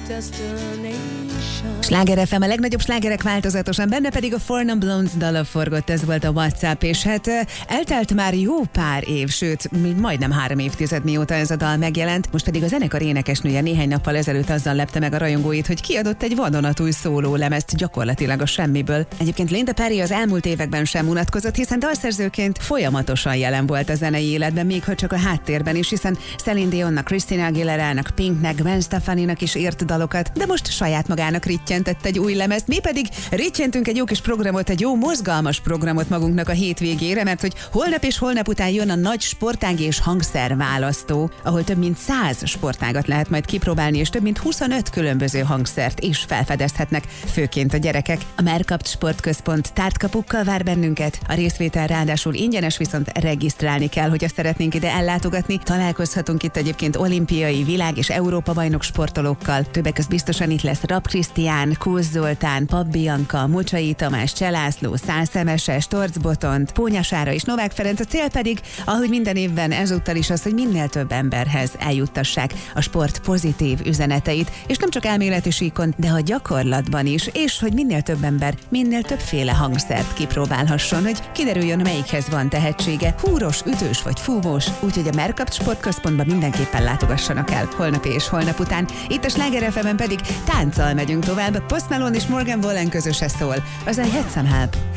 Sláger FM, a legnagyobb slágerek változatosan, benne pedig a Four Non Blondes dala forgott, ez volt a WhatsApp, és hát eltelt már jó pár év, sőt, majdnem 3 évtized mióta ez a dal megjelent, most pedig a zenekar énekesnője néhány nappal ezelőtt azzal lepte meg a rajongóit, hogy kiadott egy vadonatúj szólólemezt gyakorlatilag a semmiből. Egyébként Linda Perry az elmúlt években sem unatkozott, hiszen dalszerzőként folyamatosan jelen volt a zenei életben, még ha csak a háttérben is, hiszen Celine Dionnak, Christina Aguilerának, Pinknek, Gwen Stefaninak is írt dalokat, de most saját magának rittyentett egy új lemezt, mi pedig rittyentünk egy jó kis programot, egy jó mozgalmas programot magunknak a hétvégére, mert hogy holnap és holnap után jön a nagy sportág és hangszer választó, ahol több mint 100 sportágat lehet majd kipróbálni, és több mint 25 különböző hangszert is felfedezhetnek, főként a gyerekek. A Merkapt Sportközpont tártkapukkal vár bennünket, a részvétel ráadásul ingyenes, viszont regisztrálni kell, hogy azt szeretnénk ide ellátogatni. Találkozhatunk itt egyébként olimpiai, világ és Európa bajnok sportolókkal. Többek között biztosan itt lesz Rab Krisztián, Kósz Zoltán, Pap Bianca, Mocsai Tamás, Cselászló, Szászemese, Storc Botont, Pónya Sára és Novák Ferenc. A cél pedig, ahogy minden évben ezúttal is az, hogy minél több emberhez eljuttassák a sport pozitív üzeneteit, és nem csak elméleti síkon, de a gyakorlatban is, és hogy minél több ember minél többféle hangszert kipróbálhasson, hogy kiderüljön, melyikhez van tehetsége, húros, ütős vagy fúvós, úgyhogy a Merkapt Sportközpontban mindenképpen látogassanak el holnap és holnap után. Itt a Sláger FM-en pedig tánccal megyünk tovább, Post Malone és Morgan Wallen közöse szól, az I Had Some Help.